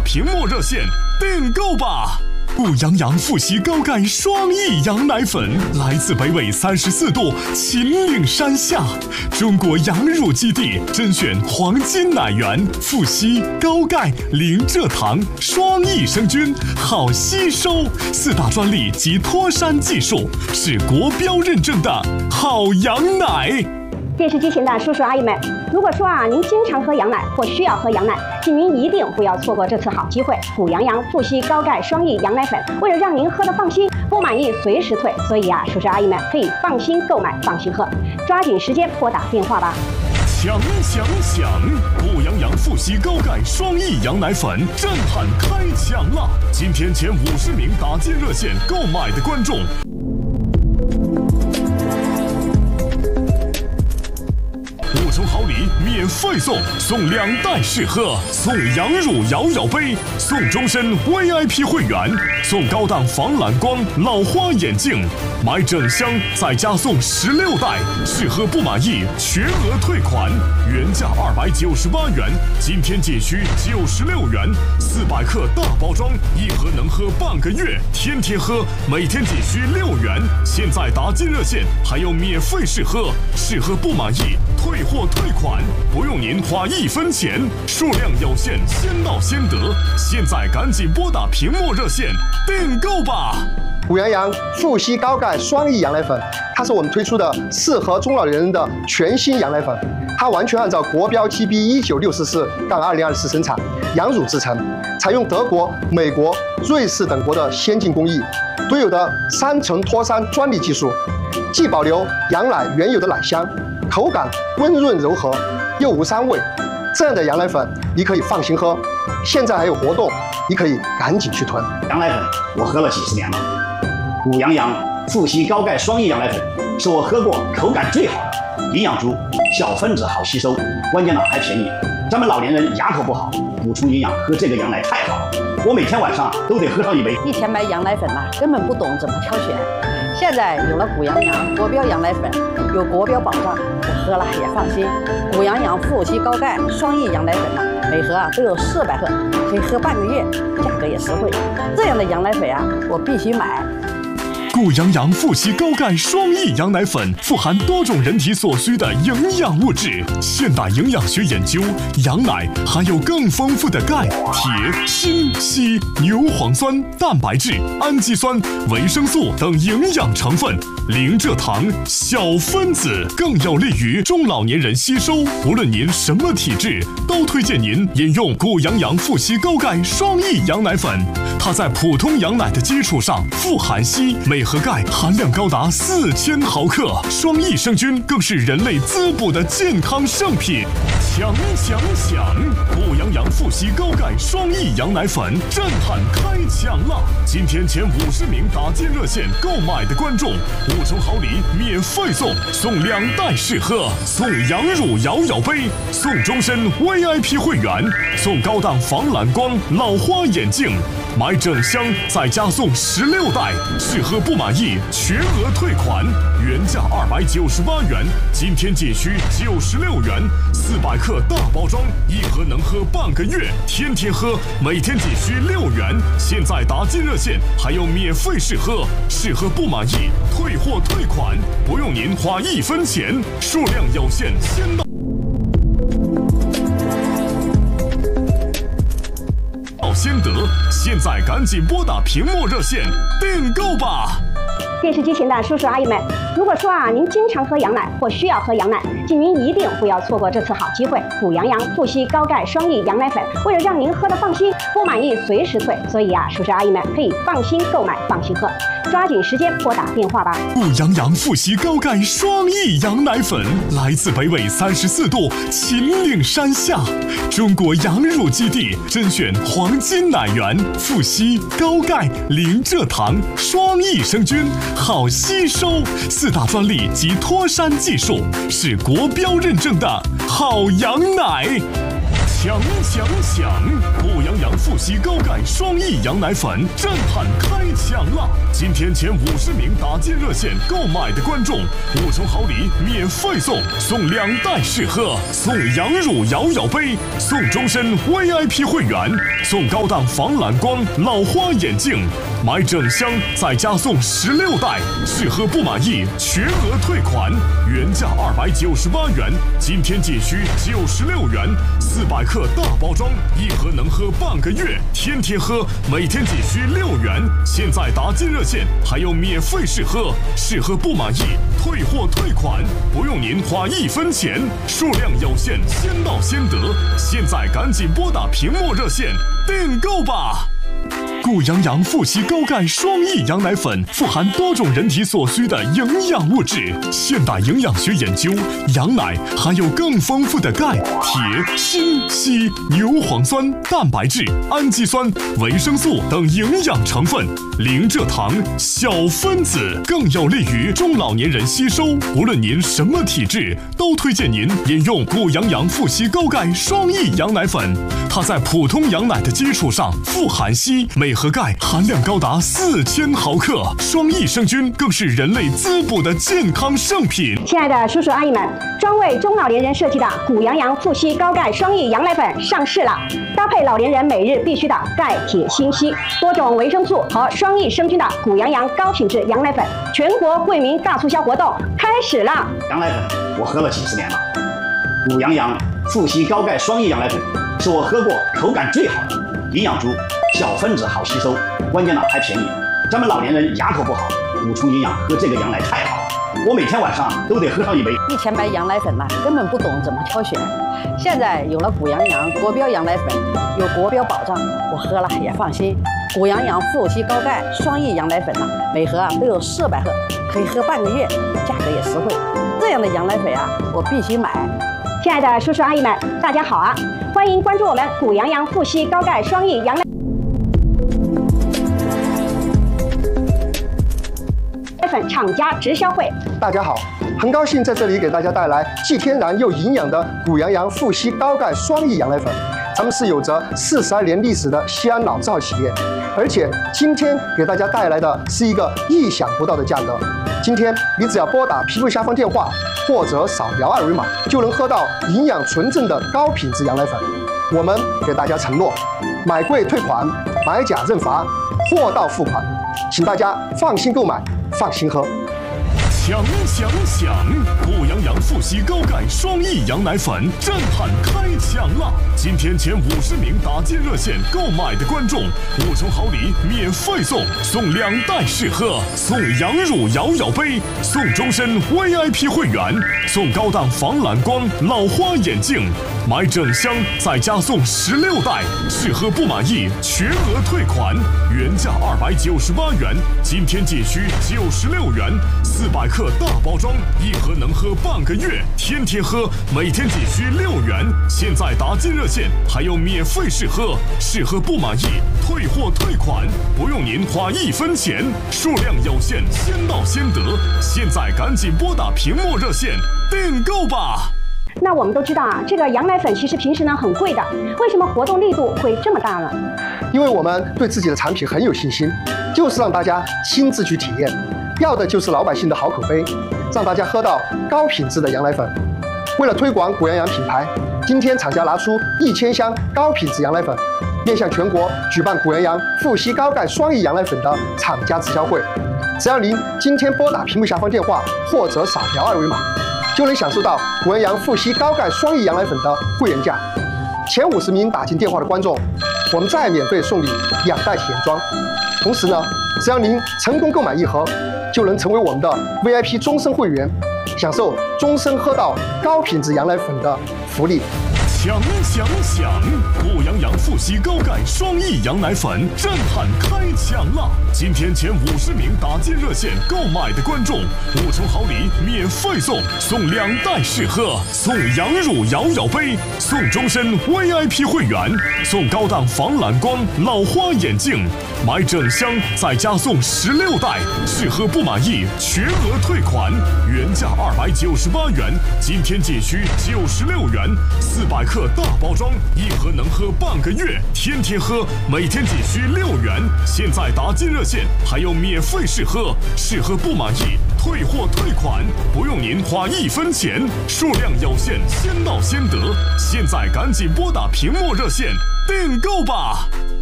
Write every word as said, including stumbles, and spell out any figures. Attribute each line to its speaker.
Speaker 1: 屏幕热线订购吧！古羊羊富硒高钙双益羊奶粉来自北纬三十四度秦岭山下，中国羊乳基地甄选黄金奶源，富硒高钙零蔗糖双益生菌，好吸收，四大专利及脱山技术，是国标认证的好羊奶。
Speaker 2: 电视机前的叔叔阿姨们，如果说啊您经常喝羊奶或需要喝羊奶，请您一定不要错过这次好机会。古羊羊富硒高钙双益羊奶粉，为了让您喝得放心，不满意随时退，所以啊叔叔阿姨们可以放心购买，放心喝，抓紧时间拨打电话吧。
Speaker 1: 抢抢抢！古羊羊富硒高钙双益羊奶粉震撼开抢了！今天前五十名打进热线购买的观众，五重好礼免费送，送两袋试喝，送羊乳摇摇杯，送终身 V I P 会员，送高档防蓝光老花眼镜，买整箱再加送十六袋，试喝不满意全额退款，原价二百九十八元，今天仅需九十六元，四百克大包装，一盒能喝半个月，天天喝，每天仅需六元。现在打进热线还有免费试喝，试喝不满意退货退款，不用您花一分钱，数量有限，先到先得。现在赶紧拨打屏幕热线订购吧！
Speaker 3: 古羊羊富硒高钙双益羊奶粉，它是我们推出的适合中老年人的全新羊奶粉，它完全按照国标 T B 一九六四四杠二零二四生产，羊乳制成，采用德国、美国、瑞士等国的先进工艺，独有的三层脱山专利技术，既保留羊奶原有的奶香，口感温润柔和，又无膻味。这样的羊奶粉你可以放心喝，现在还有活动，你可以赶紧去囤。
Speaker 4: 羊奶粉我喝了几十年了，古羊羊富硒高钙双益羊奶粉是我喝过口感最好的，营养足，小分子好吸收，关键呢还便宜。咱们老年人牙口不好，补充营养喝这个羊奶太好了，我每天晚上都得喝上一杯。
Speaker 5: 以前买羊奶粉呐、啊，根本不懂怎么挑选，现在有了古羊羊国标羊奶粉，有国标保障，我喝了也放心。古羊羊富硒高钙双益羊奶粉呐、啊，每盒啊都有四百克，可以喝半个月，价格也实惠。这样的羊奶粉啊，我必须买。
Speaker 1: 古羊羊富硒高钙双益羊奶粉富含多种人体所需的营养物质。现代营养学研究，羊奶含有更丰富的钙、铁、锌、硒、牛磺酸、蛋白质、氨基酸、维生素等营养成分，零蔗糖，小分子，更有利于中老年人吸收。无论您什么体质，都推荐您饮用古羊羊富硒高钙双益羊奶粉。它在普通羊奶的基础上富含硒，每盒钙含量高达四千毫克，双益生菌更是人类滋补的健康圣品。抢抢抢！古羊羊富硒高钙双益羊奶粉震撼开抢了！今天前五十名打进热线购买的观众，五重好礼免费送，送两袋试喝，送羊乳摇摇杯，送终身 V I P 会员，送高档防蓝光老花眼镜，买整箱再加送十六袋，试喝不满意全额退款，原价二百九十八元，今天仅需九十六元，四百克大包装，一盒能喝半个月，天天喝，每天仅需六元。现在打进热线还有免费试喝，试喝不满意退货退款，不用您花一分钱，数量有限，先到先得。现在赶紧拨打屏幕热线订购吧！
Speaker 2: 电视机前的叔叔阿姨们，如果说啊您经常喝羊奶或需要喝羊奶，请您一定不要错过这次好机会。古羊羊富硒高钙双益羊奶粉，为了让您喝得放心，不满意随时退，所以啊叔叔阿姨们可以放心购买，放心喝，抓紧时间拨打电话吧。
Speaker 1: 古羊羊富硒高钙双益羊奶粉来自北纬三十四度秦岭山下，中国羊乳基地甄选黄金奶源，富硒高钙零蔗糖双益生菌，好吸收，四大专利及脱山技术，是国标认证的好羊奶。 强强强！补阳阳复硒高钙双益羊奶粉震撼开抢了！今天前五十名打进热线购买的观众，五重好礼免费送，送两袋试喝，送羊乳摇摇杯，送终身 V I P 会员，送高档防蓝光老花眼镜，买整箱再加送十六袋，试喝不满意全额退款，原价二百九十八元，今天仅需九十六元，四百克大包装，一盒能喝半个月，天天喝，每天仅需六元。现在打进热线还有免费试喝，试喝不满意退货退款，不用您花一分钱，数量有限，先到先得。现在赶紧拨打屏幕热线订购吧！谷阳阳复硒高钙双益羊奶粉富含多种人体所需的营养物质。现代营养学研究，羊奶含有更丰富的钙、铁、锌、硒、牛磺酸、蛋白质、氨基酸、维生素等营养成分，零蔗糖、小分子，更有利于中老年人吸收。无论您什么体质，都推荐您饮用谷阳阳复硒高钙双益羊奶粉。它在普通羊奶的基础上富含硒，镁和钙含量高达四千毫克，双益生菌更是人类滋补的健康圣品。
Speaker 2: 亲爱的叔叔阿姨们，专为中老年人设计的谷阳阳复硒高钙双益羊奶粉上市了，搭配老年人每日必需的钙、铁、锌、硒多种维生素和双益生菌的谷阳阳高品质羊奶粉，全国惠民大促销活动开始了。
Speaker 4: 羊奶粉我喝了几十年了，谷阳阳复硒高钙双益羊奶粉是我喝过口感最好的，营养足，小分子好吸收，关键呢还便宜。咱们老年人牙口不好，补充营养喝这个羊奶太好了，我每天晚上都得喝上一杯。
Speaker 5: 以前买羊奶粉呢，根本不懂怎么挑选，现在有了谷阳阳国标羊奶粉，有国标保障，我喝了也放心。谷阳阳复硒高钙双益羊奶粉呢，每盒啊都有四百克，可以喝半个月，价格也实惠。这样的羊奶粉啊，我必须买。
Speaker 2: 亲爱的叔叔阿姨们，大家好啊！欢迎关注我们谷阳阳复硒高钙双益羊奶粉厂家直销会。
Speaker 3: 大家好，很高兴在这里给大家带来既天然又营养的谷阳阳复硒高钙双益羊奶粉。咱们是有着四十二年历史的西安老字号企业，而且今天给大家带来的是一个意想不到的价格。今天你只要拨打屏幕下方电话，或者扫描二维码，就能喝到营养纯正的高品质羊奶粉。我们给大家承诺，买贵退款，买假认罚，货到付款，请大家放心购买，放心喝。
Speaker 1: 强强强！谷阳阳复硒高钙双益羊奶粉震撼开抢了！今天前五十名打进热线购买的观众，五重好礼免费送，送两袋试喝，送羊乳摇摇杯，送终身 V I P 会员，送高档防蓝光老花眼镜，买整箱再加送十六袋，试喝不满意全额退款，原价二百九十八元，今天仅需九十六元，四百克大包装，一盒能喝半个月，天天喝，每天仅需六元。现在打进热线还有免费试喝，试喝不满意退货退款，不用您花一分钱，数量有限，先到先得。现在赶紧拨打屏幕热线订购吧。
Speaker 2: 那我们都知道啊，这个羊奶粉其实平时呢很贵的，为什么活动力度会这么大呢？
Speaker 3: 因为我们对自己的产品很有信心，就是让大家亲自去体验，要的就是老百姓的好口碑，让大家喝到高品质的羊奶粉。为了推广谷阳阳品牌，今天厂家拿出一千箱高品质羊奶粉，面向全国举办谷阳阳复硒高钙双益羊奶粉的厂家直销会。只要您今天拨打屏幕下方电话或者扫描二维码，就能享受到谷阳阳复硒高钙双益羊奶粉的会员价。前五十名打进电话的观众，我们再免费送礼两袋体验装。同时呢，只要您成功购买一盒，就能成为我们的 V I P 终身会员，享受终身喝到高品质羊奶粉的福利。
Speaker 1: 强强强！谷阳阳复硒高钙双益羊奶粉震撼开抢了！今天前五十名打进热线购买的观众，五重好礼免费送，送两袋试喝，送羊乳摇摇杯，送终身 V I P 会员，送高档防蓝光老花眼镜，买整箱再加送十六袋，试喝不满意全额退款，原价二百九十八元，今天仅需九十六元，四百克。 克大包装，一盒能喝半个月，天天喝，每天仅需六元。现在打进热线，还有免费试喝，试喝不满意退货退款，不用您花一分钱，数量有限，先到先得。现在赶紧拨打屏幕热线订购吧。